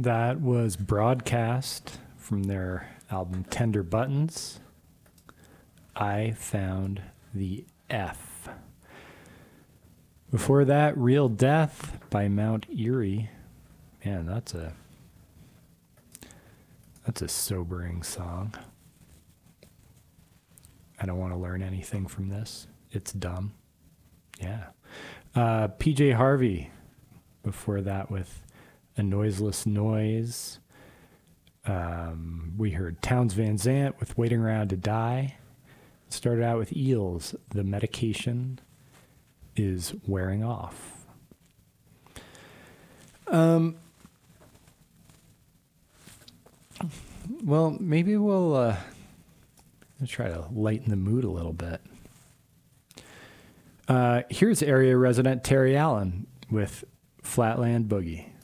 That was Broadcast from their album Tender Buttons. I Found the F. Before that, Real Death by Mount Eerie. Man, that's a sobering song. I don't want to learn anything from this. It's dumb. Yeah. PJ Harvey. Before that with A Noiseless Noise. We heard Townes Van Zandt with Waiting Around to Die. Started out with Eels. The Medication Is Wearing Off. Well, maybe we'll try to lighten the mood a little bit. Here's area resident Terry Allen with Flatland Boogie.